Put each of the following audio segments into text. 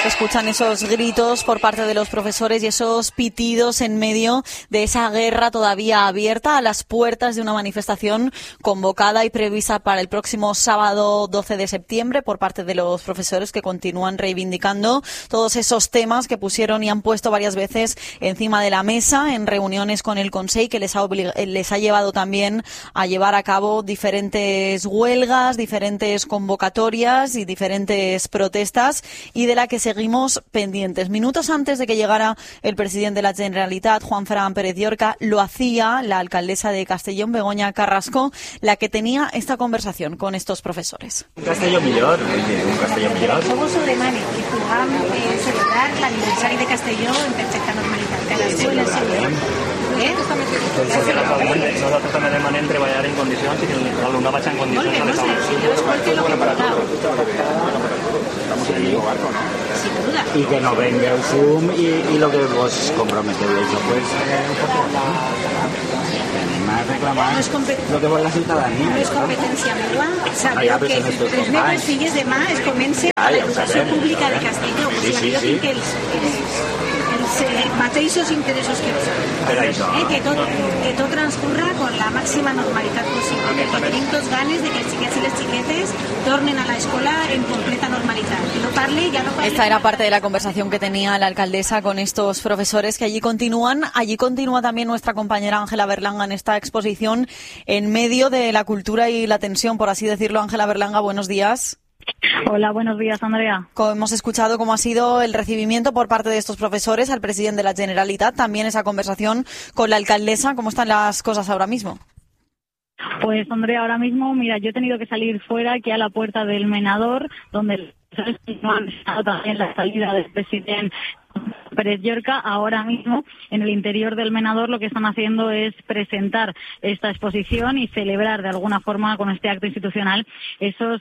Escuchan esos gritos por parte de los profesores y esos pitidos en medio de esa guerra todavía abierta a las puertas de una manifestación convocada y prevista para el próximo sábado 12 de septiembre por parte de los profesores que continúan reivindicando todos esos temas que pusieron y han puesto varias veces encima de la mesa en reuniones con el Consell, que les ha llevado también a llevar a cabo diferentes huelgas, diferentes convocatorias y diferentes protestas, y de la que seguimos pendientes. Minutos antes de que llegara el presidente de la Generalitat, Juanfran Pérez Llorca, lo hacía la alcaldesa de Castellón, Begoña Carrasco, la que tenía esta conversación con estos profesores. Un Castelló millor, un Castelló millor. Somos un demani que puguem celebrar l'aniversari de Castelló en perfecta normalitat, que l'escola sigui Nosaltres també demanem treballar en condicions i que l'alumnat vagi en condicions a les aules. yo escolto lo que contaba. Estamos en el mismo barco, ¿no? Sin duda. Y que no venga el Zoom y lo que vos comprometéis, pues más reclamar No es lo que vol la ciudadanía. No és competència meva saber que les meves filles demà es comencen a l'educació pública de Castelló. O sigui, jo tinc els mateixos interessos que vosaltres. Que tot transcurra con la màxima normalitat possible. Perquè tenim tots ganes de que els xiquets i les xiquetes tornen a la escola en completa normalitat. Que no parle, ya no parle. Esta era parte de la conversación que tenía la alcaldesa con estos profesores que allí continúan. Allí continúa también nuestra compañera Ángela Berlanga en esta exposición en medio de la cultura y la tensión, por así decirlo. Ángela Berlanga, buenos días. Hola, buenos días, Andrea. Hemos escuchado cómo ha sido el recibimiento por parte de estos profesores al presidente de la Generalitat, también esa conversación con la alcaldesa. ¿Cómo están las cosas ahora mismo? Pues, Andrea, ahora mismo, mira, yo he tenido que salir fuera, aquí a la puerta del Menador, donde no han estado también la salida del presidente Pérez Llorca. Ahora mismo, en el interior del Menador, lo que están haciendo es presentar esta exposición y celebrar de alguna forma con este acto institucional esos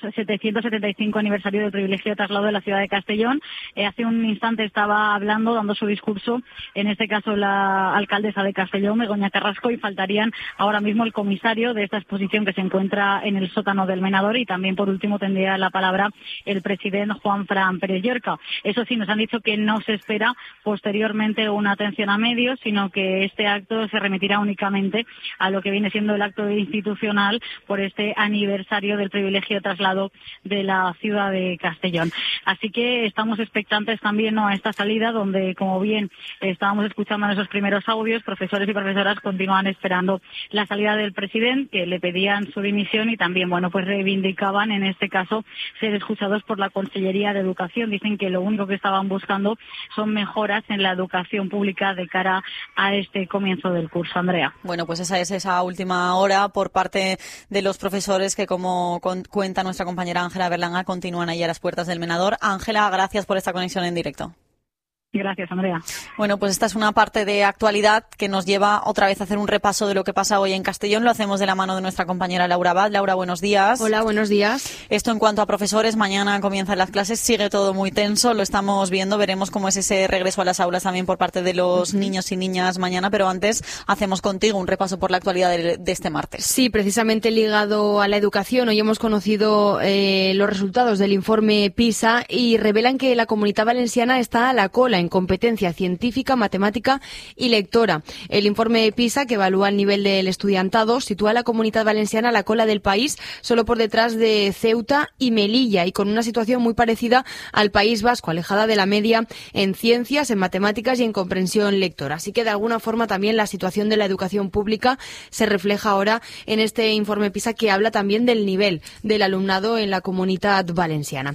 775 aniversario del privilegio de traslado de la ciudad de Castellón. Hace un instante estaba hablando, dando su discurso, en este caso la alcaldesa de Castellón, Begoña Carrasco, y faltarían ahora mismo el comisario de esta exposición que se encuentra en el sótano del Menador, y también, por último, tendría la palabra el presidente Juanfran Pérez Llorca. Eso sí, nos han dicho que no se espera posteriormente una atención a medios, sino que este acto se remitirá únicamente a lo que viene siendo el acto institucional por este aniversario del privilegio de traslado de la ciudad de Castellón. Así que estamos expectantes también, ¿no?, a esta salida, donde, como bien estábamos escuchando en esos primeros audios, profesores y profesoras continúan esperando la salida del presidente, que le pedían su dimisión y también, bueno, pues reivindicaban, en este caso, ser escuchados por la Consellería de Educación. Dicen que lo único que estaban buscando son mejoras en la educación pública de cara a este comienzo del curso, Andrea. Bueno, pues esa es esa última hora por parte de los profesores que, como cuenta nuestra compañera Ángela Berlanga, continúan ahí a las puertas del Menador. Ángela, gracias por esta conexión en directo. Gracias, Andrea. Bueno, pues esta es una parte de actualidad que nos lleva otra vez a hacer un repaso de lo que pasa hoy en Castellón. Lo hacemos de la mano de nuestra compañera Laura Abad. Laura, buenos días. Hola, buenos días. Esto en cuanto a profesores, mañana comienzan las clases, sigue todo muy tenso, lo estamos viendo, veremos cómo es ese regreso a las aulas también por parte de los niños y niñas mañana, pero antes hacemos contigo un repaso por la actualidad de este martes. Sí, precisamente ligado a la educación, hoy hemos conocido los resultados del informe PISA y revelan que la Comunitat Valenciana está a la cola en competencia científica, matemática y lectora. El informe PISA, que evalúa el nivel del estudiantado, sitúa a la Comunitat Valenciana a la cola del país, solo por detrás de Ceuta y Melilla, y con una situación muy parecida al País Vasco, alejada de la media en ciencias, en matemáticas y en comprensión lectora. Así que, de alguna forma, también la situación de la educación pública se refleja ahora en este informe PISA, que habla también del nivel del alumnado en la Comunitat Valenciana.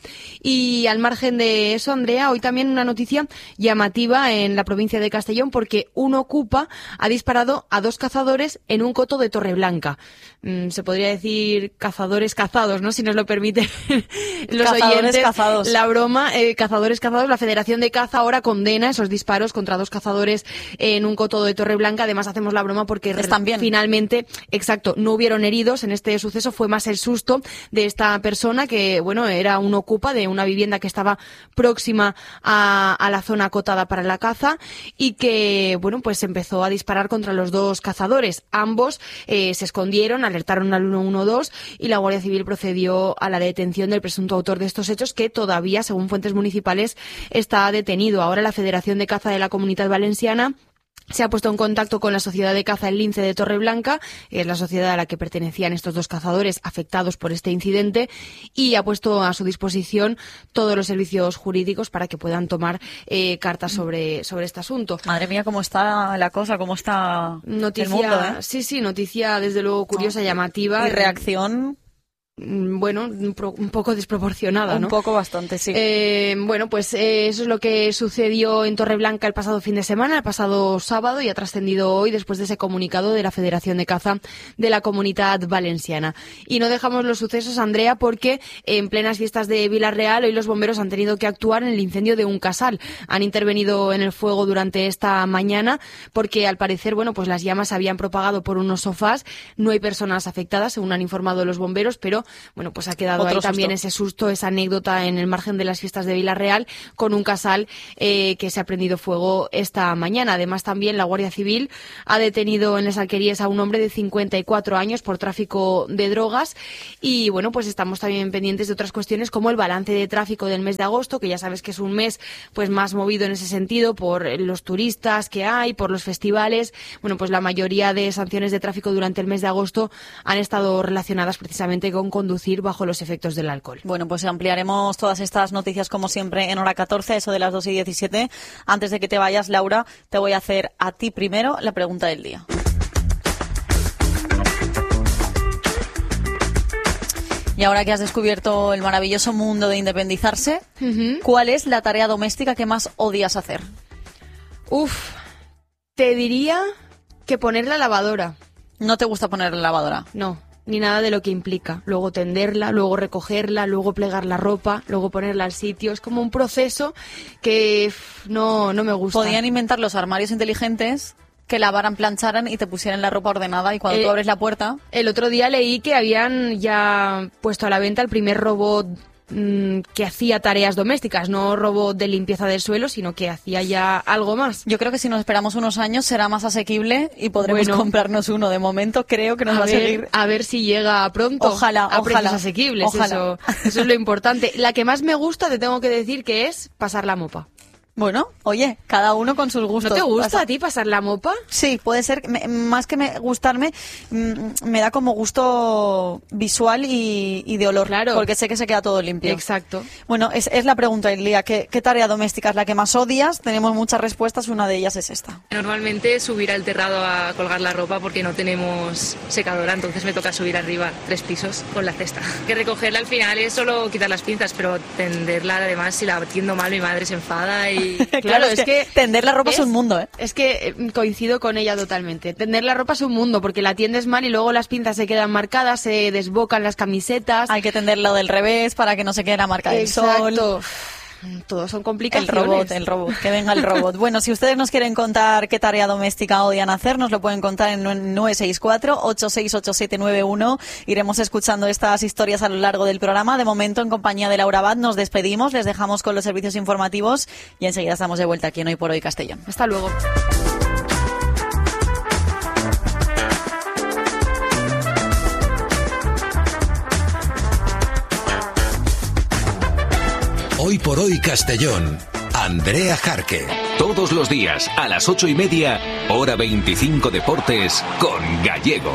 Y al margen de eso, Andrea, hoy también una noticia llamativa en la provincia de Castellón, porque un ocupa ha disparado a 2 cazadores en un coto de Torreblanca. Se podría decir cazadores cazados, ¿no?, si nos lo permiten los cazadores oyentes. Cazados. La broma, cazadores cazados. La Federación de Caza ahora condena esos disparos contra 2 cazadores en un coto de Torreblanca. Además, hacemos la broma porque finalmente, exacto, no hubieron heridos en este suceso. Fue más el susto de esta persona, que, bueno, era un ocupa de una vivienda que estaba próxima a la zona acotada para la caza y que, bueno, pues empezó a disparar contra los dos cazadores. Ambos se escondieron, alertaron al 112 y la Guardia Civil procedió a la detención del presunto autor de estos hechos, que todavía, según fuentes municipales, está detenido. Ahora la Federación de Caza de la Comunitat Valenciana se ha puesto en contacto con la Sociedad de Caza El Lince de Torreblanca, es la sociedad a la que pertenecían estos dos cazadores afectados por este incidente, y ha puesto a su disposición todos los servicios jurídicos para que puedan tomar cartas sobre este asunto. Madre mía, cómo está la cosa, cómo está noticia, el mundo, ¿eh? Sí, noticia desde luego curiosa, llamativa. Y reacción... Bueno, un poco desproporcionada, ¿no? Un poco bastante, sí. Bueno, pues eso es lo que sucedió en Torreblanca el pasado fin de semana, el pasado sábado, y ha trascendido hoy después de ese comunicado de la Federación de Caza de la Comunitat Valenciana. Y no dejamos los sucesos, Andrea, porque en plenas fiestas de Vila-real hoy los bomberos han tenido que actuar en el incendio de un casal. Han intervenido en el fuego durante esta mañana porque al parecer, bueno, pues las llamas se habían propagado por unos sofás. No hay personas afectadas, según han informado los bomberos, pero bueno, pues ha quedado ahí también ese susto, esa anécdota en el margen de las fiestas de Vila-real con un casal que se ha prendido fuego esta mañana. Además, también la Guardia Civil ha detenido en Les Alqueries a un hombre de 54 años por tráfico de drogas. Y bueno, pues estamos también pendientes de otras cuestiones como el balance de tráfico del mes de agosto, que ya sabes que es un mes pues más movido en ese sentido por los turistas que hay, por los festivales. Bueno, pues la mayoría de sanciones de tráfico durante el mes de agosto han estado relacionadas precisamente con conducir bajo los efectos del alcohol. Bueno, pues ampliaremos todas estas noticias como siempre en hora 14, eso de las 2:17. Antes de que te vayas, Laura, te voy a hacer a ti primero la pregunta del día. Y ahora que has descubierto el maravilloso mundo de independizarse, ¿cuál es la tarea doméstica que más odias hacer? Te diría que poner la lavadora. ¿No te gusta poner la lavadora? No, ni nada de lo que implica. Luego tenderla, luego recogerla, luego plegar la ropa, luego ponerla al sitio. Es como un proceso que no me gusta. Podían inventar los armarios inteligentes que lavaran, plancharan y te pusieran la ropa ordenada, y cuando tú abres la puerta... El otro día leí que habían ya puesto a la venta el primer robot que hacía tareas domésticas, no robot de limpieza del suelo, sino que hacía ya algo más. Yo creo que si nos esperamos unos años será más asequible y podremos comprarnos uno. De momento creo que nos va a seguir. A ver si llega pronto. Ojalá. Precios asequibles. Eso es lo importante. La que más me gusta, te tengo que decir, que es pasar la mopa. Bueno, oye, cada uno con sus gustos. ¿No te gusta a ti pasar la mopa? Sí, puede ser. Más que gustarme, me da como gusto visual y de olor. Claro. Porque sé que se queda todo limpio. Exacto. Bueno, es la pregunta del día. ¿Qué tarea doméstica es la que más odias? Tenemos muchas respuestas. Una de ellas es esta. Normalmente subir al terrado a colgar la ropa porque no tenemos secadora, entonces me toca subir arriba 3 pisos con la cesta. Que recogerla al final es solo quitar las pinzas, pero tenderla, además, si la tiendo mal, mi madre se enfada y... Claro, es que tender la ropa es un mundo, ¿eh? Es que coincido con ella totalmente. Tender la ropa es un mundo, porque la tiendes mal y luego las pinzas se quedan marcadas, se desbocan las camisetas. Hay que tenderlo del revés para que no se quede la marca del sol. Exacto. Todos son complicaciones. El robot, que venga el robot. Bueno, si ustedes nos quieren contar qué tarea doméstica odian hacer, nos lo pueden contar en 964-868791. Iremos escuchando estas historias a lo largo del programa. De momento, en compañía de Laura Abad, nos despedimos, les dejamos con los servicios informativos y enseguida estamos de vuelta aquí en Hoy por Hoy Castellón. Hasta luego. Hoy por Hoy Castellón, Andrea Jarque. Todos los días a las 8:30, hora 25 Deportes con Gallego.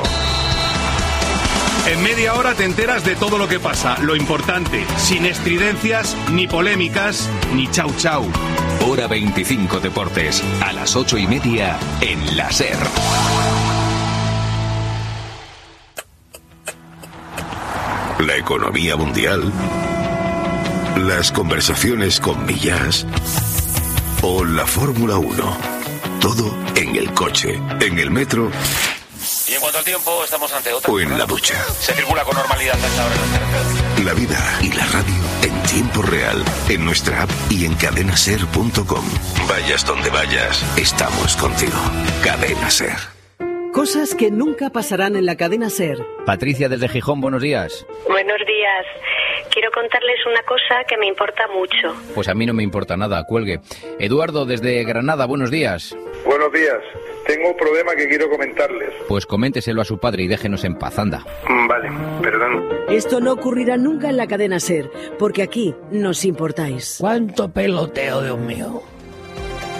En media hora te enteras de todo lo que pasa, lo importante, sin estridencias, ni polémicas, ni chau chau. Hora 25 Deportes, a las 8:30 en la SER. La economía mundial, las conversaciones con Millás o la Fórmula 1. Todo en el coche, en el metro. Y en cuanto al tiempo, estamos ante otra. O en la ducha. Se circula con normalidad a esta hora en las carreteras. La vida y la radio en tiempo real, en nuestra app y en cadenaser.com. Vayas donde vayas, estamos contigo. Cadena Ser. Cosas que nunca pasarán en la cadena SER. Patricia desde Gijón, buenos días. Buenos días. Que quiero contarles una cosa que me importa mucho. Pues a mí no me importa nada, cuelgue. Eduardo, desde Granada, buenos días. Buenos días. Tengo un problema que quiero comentarles. Pues coménteselo a su padre y déjenos en paz, anda. Vale, perdón. Esto no ocurrirá nunca en la cadena SER, porque aquí nos importáis. ¡Cuánto peloteo, Dios mío!